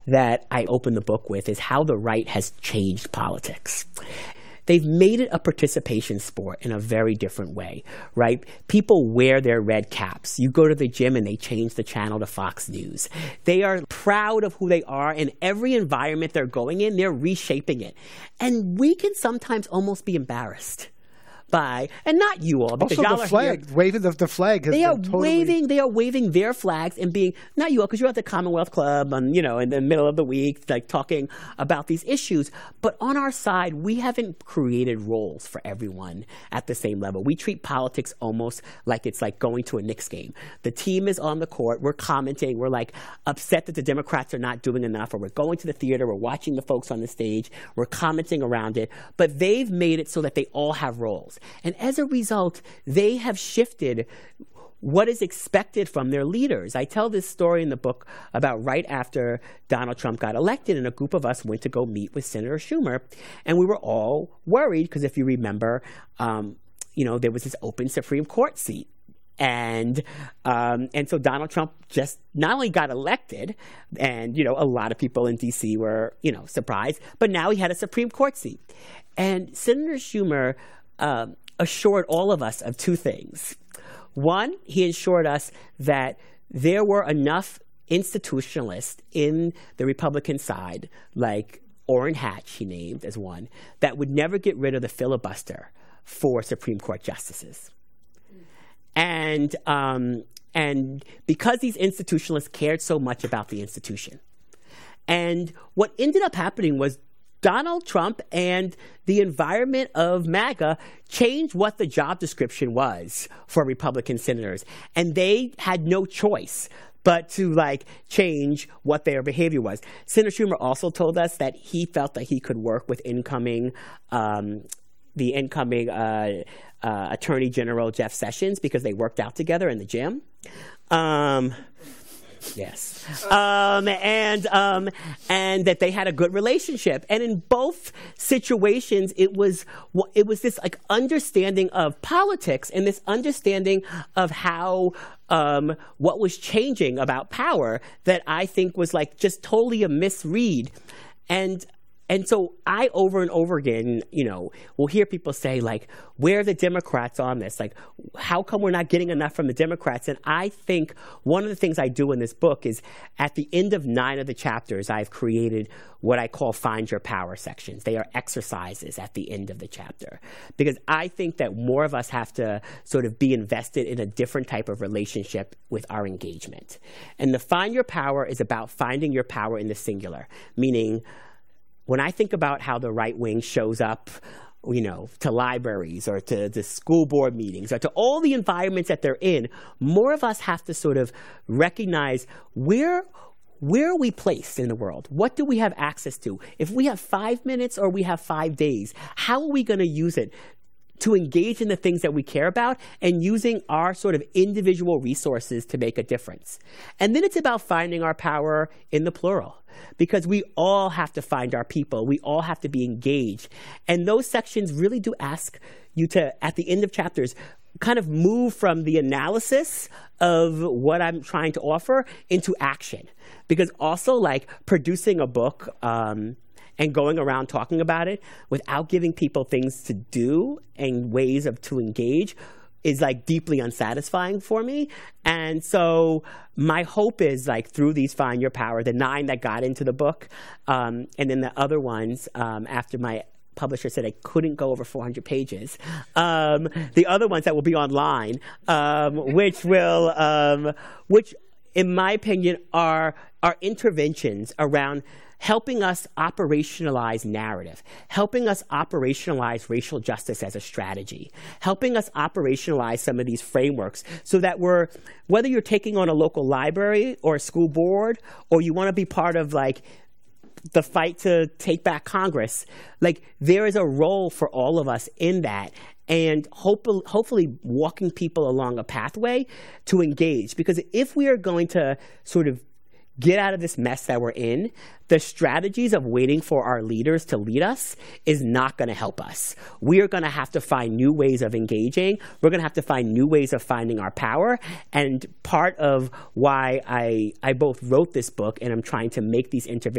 that I open the book with is how the right has changed politics. They've made it a participation sport in a very different way, right? People wear their red caps. You go to the gym and they change the channel to Fox News. They are proud of who they are, and every environment they're going in, they're reshaping it. And we can sometimes almost be embarrassed by, and not you all, because also y'all the are flag, here. waving the flag. Has They are been totally... they are waving their flags and being, not you all, because you're at the Commonwealth Club on, in the middle of the week, like talking about these issues. But on our side, we haven't created roles for everyone at the same level. We treat politics almost like it's like going to a Knicks game. The team is on the court, we're commenting, we're like upset that the Democrats are not doing enough, or we're going to the theater, we're watching the folks on the stage, we're commenting around it. But they've made it so that they all have roles. And as a result, they have shifted what is expected from their leaders. I tell this story in the book about right after Donald Trump got elected, and a group of us went to go meet with Senator Schumer, and we were all worried because if you remember, there was this open Supreme Court seat. And so Donald Trump just not only got elected, and, a lot of people in D.C. were, surprised, but now he had a Supreme Court seat. And Senator Schumer assured all of us of two things. One, he assured us that there were enough institutionalists in the Republican side, like Orrin Hatch, he named as one, that would never get rid of the filibuster for Supreme Court justices. And because these institutionalists cared so much about the institution. And what ended up happening was Donald Trump and the environment of MAGA changed what the job description was for Republican senators. And they had no choice but to change what their behavior was. Senator Schumer also told us that he felt that he could work with the incoming Attorney General Jeff Sessions because they worked out together in the gym. Yes. And that they had a good relationship. And in both situations, it was this understanding of politics and this understanding of how what was changing about power that I think was just totally a misread. And so I, over and over again, will hear people say, where are the Democrats on this? How come we're not getting enough from the Democrats? And I think one of the things I do in this book is at the end of 9 of the chapters, I've created what I call Find Your Power sections. They are exercises at the end of the chapter. Because I think that more of us have to sort of be invested in a different type of relationship with our engagement. And the Find Your Power is about finding your power in the singular, meaning when I think about how the right wing shows up, to libraries or to the school board meetings or to all the environments that they're in, more of us have to sort of recognize where are we placed in the world? What do we have access to? If we have 5 minutes or we have 5 days, how are we going to use it to engage in the things that we care about and using our sort of individual resources to make a difference? And then it's about finding our power in the plural. Because we all have to find our people. We all have to be engaged. And those sections really do ask you to, at the end of chapters, kind of move from the analysis of what I'm trying to offer into action. Because also, producing a book and going around talking about it without giving people things to do and ways to engage is deeply unsatisfying for me. And so my hope is through these Find Your Power, the 9 that got into the book, and then the other ones after my publisher said I couldn't go over 400 pages, the other ones that will be online, which in my opinion are interventions around helping us operationalize narrative, helping us operationalize racial justice as a strategy, helping us operationalize some of these frameworks so that whether you're taking on a local library or a school board, or you want to be part of the fight to take back Congress, there is a role for all of us in that. And hopefully walking people along a pathway to engage. Because if we are going to sort of get out of this mess that we're in, the strategies of waiting for our leaders to lead us is not going to help us. We are going to have to find new ways of engaging. We're going to have to find new ways of finding our power. And part of why I both wrote this book and I'm trying to make these interventions